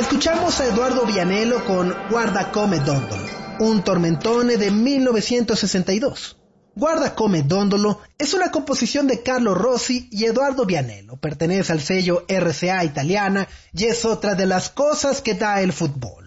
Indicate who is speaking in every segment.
Speaker 1: Escuchamos a Eduardo Vianello con Guarda come dondolo, un tormentone de 1962. Guarda come dondolo es una composición de Carlo Rossi y Eduardo Vianello, pertenece al sello RCA italiana y es otra de las cosas que da el fútbol.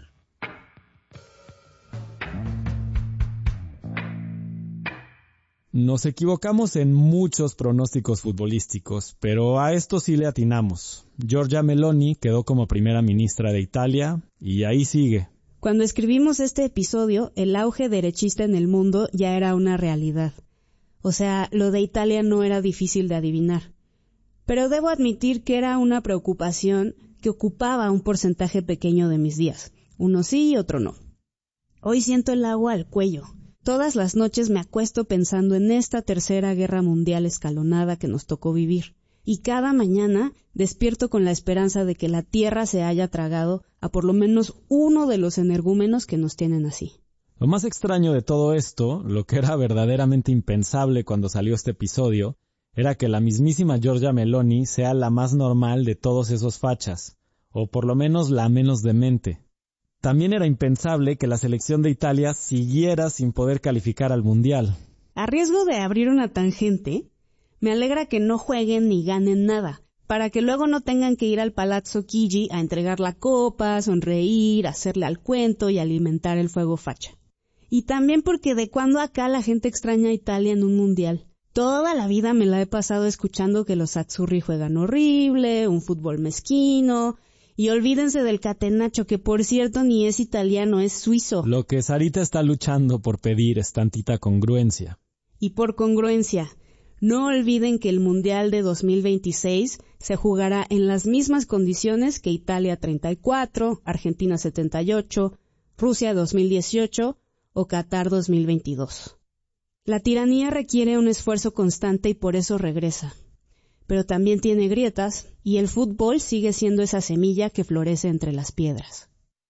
Speaker 2: Nos equivocamos en muchos pronósticos futbolísticos, pero a esto sí le atinamos. Giorgia Meloni quedó como primera ministra de Italia y ahí sigue.
Speaker 3: Cuando escribimos este episodio, el auge derechista en el mundo ya era una realidad. O sea, lo de Italia no era difícil de adivinar. Pero debo admitir que era una preocupación que ocupaba un porcentaje pequeño de mis días. Uno sí y otro no. Hoy siento el agua al cuello. Todas las noches me acuesto pensando en esta tercera guerra mundial escalonada que nos tocó vivir. Y cada mañana despierto con la esperanza de que la Tierra se haya tragado a por lo menos uno de los energúmenos que nos tienen así.
Speaker 2: Lo más extraño de todo esto, lo que era verdaderamente impensable cuando salió este episodio, era que la mismísima Giorgia Meloni sea la más normal de todos esos fachas, o por lo menos la menos demente. También era impensable que la selección de Italia siguiera sin poder calificar al Mundial.
Speaker 3: A riesgo de abrir una tangente, me alegra que no jueguen ni ganen nada, para que luego no tengan que ir al Palazzo Chigi a entregar la copa, sonreír, hacerle al cuento y alimentar el fuego facha. Y también porque de cuando acá la gente extraña a Italia en un Mundial. Toda la vida me la he pasado escuchando que los azzurri juegan horrible, un fútbol mezquino. Y olvídense del catenaccio, que por cierto ni es italiano, es suizo.
Speaker 2: Lo que Sarita está luchando por pedir es tantita congruencia.
Speaker 3: Y por congruencia, no olviden que el Mundial de 2026 se jugará en las mismas condiciones que Italia 34, Argentina 78, Rusia 2018 o Qatar 2022. La tiranía requiere un esfuerzo constante y por eso regresa. Pero también tiene grietas, y el fútbol sigue siendo esa semilla que florece entre las piedras.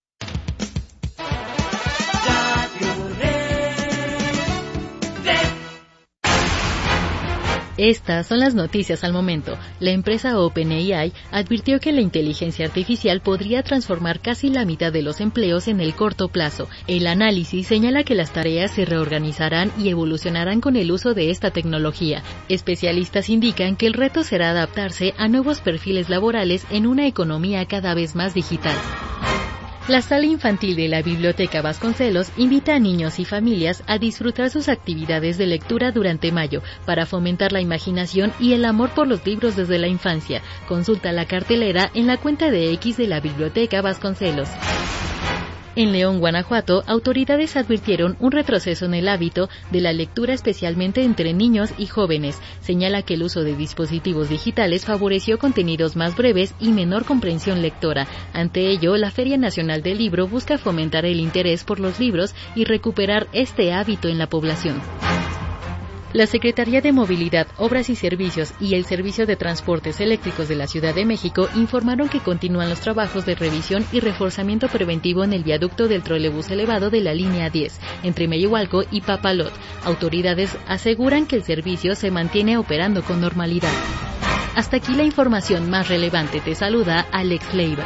Speaker 4: Estas son las noticias al momento. La empresa OpenAI advirtió que la inteligencia artificial podría transformar casi la mitad de los empleos en el corto plazo. El análisis señala que las tareas se reorganizarán y evolucionarán con el uso de esta tecnología. Especialistas indican que el reto será adaptarse a nuevos perfiles laborales en una economía cada vez más digital. La sala infantil de la Biblioteca Vasconcelos invita a niños y familias a disfrutar sus actividades de lectura durante mayo para fomentar la imaginación y el amor por los libros desde la infancia. Consulta la cartelera en la cuenta de X de la Biblioteca Vasconcelos. En León, Guanajuato, autoridades advirtieron un retroceso en el hábito de la lectura, especialmente entre niños y jóvenes. Señala que el uso de dispositivos digitales favoreció contenidos más breves y menor comprensión lectora. Ante ello, la Feria Nacional del Libro busca fomentar el interés por los libros y recuperar este hábito en la población. La Secretaría de Movilidad, Obras y Servicios y el Servicio de Transportes Eléctricos de la Ciudad de México informaron que continúan los trabajos de revisión y reforzamiento preventivo en el viaducto del trolebús elevado de la línea 10, entre Meyohualco y Papalot. Autoridades aseguran que el servicio se mantiene operando con normalidad. Hasta aquí la información más relevante. Te saluda Alex Leiva.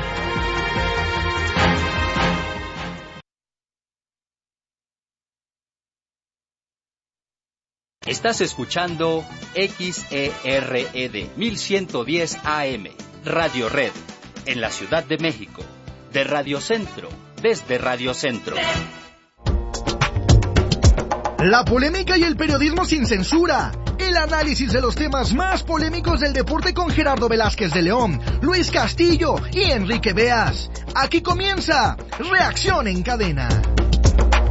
Speaker 5: Estás escuchando XERED 1110 AM, Radio Red, en la Ciudad de México, de Radio Centro, desde Radio Centro.
Speaker 6: La polémica y el periodismo sin censura. El análisis de los temas más polémicos del deporte con Gerardo Velázquez de León, Luis Castillo y Enrique Beas. Aquí comienza Reacción en Cadena.